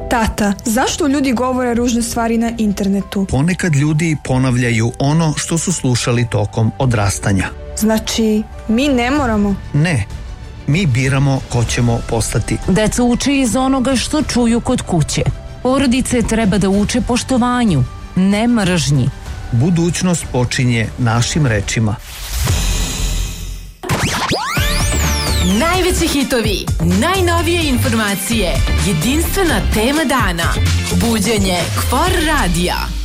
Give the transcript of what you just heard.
Tata, zašto ljudi govore ružne stvari na internetu? Ponekad ljudi ponavljaju ono što su slušali tokom odrastanja. Znači, mi ne moramo? Ne, mi biramo ko ćemo postati. Deca uče iz onoga što čuju kod kuće. Porodice treba da uče poštovanju, ne mržnji. Budućnost počinje našim rečima. Najveći hitovi, najnovije informacije, jedinstvena tema dana. Buđenje Kfor radija.